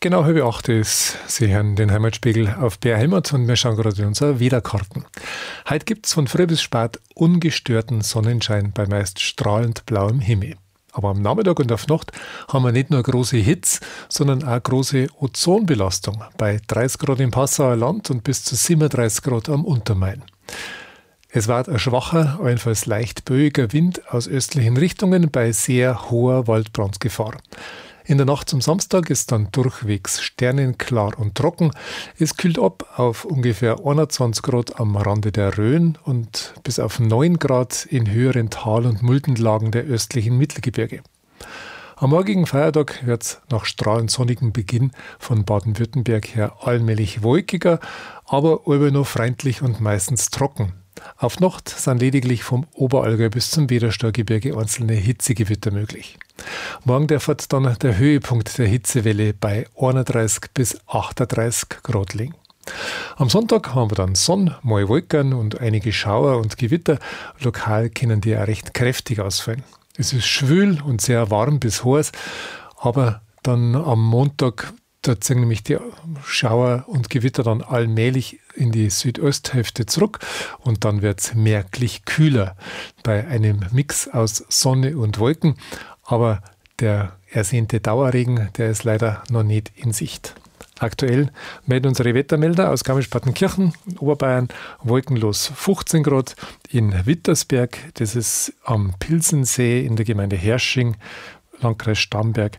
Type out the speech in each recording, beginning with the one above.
Genau 7:30 ist. Sie hören den Heimatspiegel auf BR Heimat und wir schauen gerade in unsere Wetterkarten. Heute gibt es von früh bis spät ungestörten Sonnenschein bei meist strahlend blauem Himmel. Aber am Nachmittag und auf Nacht haben wir nicht nur große Hitze, sondern auch große Ozonbelastung bei 30 Grad im Passauer Land und bis zu 37 Grad am Untermain. Es war ein schwacher, allenfalls leicht böiger Wind aus östlichen Richtungen bei sehr hoher Waldbrandgefahr. In der Nacht zum Samstag ist dann durchwegs sternenklar und trocken. Es kühlt ab auf ungefähr 21 Grad am Rande der Rhön und bis auf 9 Grad in höheren Tal- und Muldenlagen der östlichen Mittelgebirge. Am morgigen Feiertag wird es nach strahlend sonnigem Beginn von Baden-Württemberg her allmählich wolkiger, aber allweil noch freundlich und meistens trocken. Auf Nacht sind lediglich vom Oberallgäu bis zum Wederstörgebirge einzelne Hitzegewitter möglich. Morgen darf dann der Höhepunkt der Hitzewelle bei 31 bis 38 Grad liegen. Am Sonntag haben wir dann Sonne, mal Wolken und einige Schauer und Gewitter. Lokal können die auch recht kräftig ausfallen. Es ist schwül und sehr warm bis heiß, aber dann am Montag da ziehen nämlich die Schauer und Gewitter dann allmählich in die Südosthälfte zurück und dann wird es merklich kühler bei einem Mix aus Sonne und Wolken. Aber der ersehnte Dauerregen, der ist leider noch nicht in Sicht. Aktuell melden unsere Wettermelder aus Garmisch-Partenkirchen, Oberbayern, wolkenlos 15 Grad, in Wittersberg, das ist am Pilsensee in der Gemeinde Hersching, Landkreis Starnberg,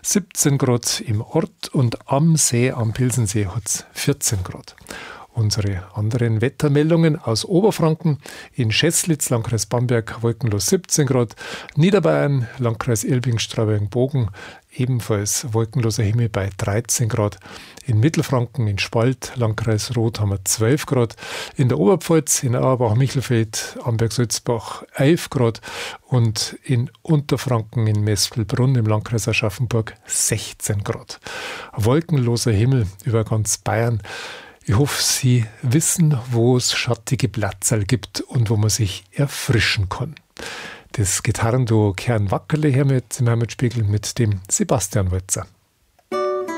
17 Grad im Ort und am See, am Pilsensee, hat es 14 Grad. Unsere anderen Wettermeldungen aus Oberfranken, in Scheßlitz, Landkreis Bamberg, wolkenlos 17 Grad, Niederbayern, Landkreis Ilbing-Straubing-Bogen, ebenfalls wolkenloser Himmel bei 13 Grad. In Mittelfranken, in Spalt, Landkreis Roth, haben wir 12 Grad. In der Oberpfalz, in Auerbach-Michelfeld, Amberg-Sulzbach 11 Grad. Und in Unterfranken, in Mespelbrunn, im Landkreis Aschaffenburg 16 Grad. Wolkenloser Himmel über ganz Bayern. Ich hoffe, Sie wissen, wo es schattige Platzerl gibt und wo man sich erfrischen kann. Das Gitarrenduo Kern Wackerle hier mit dem Heimatspiegel mit dem Sebastian Walzer.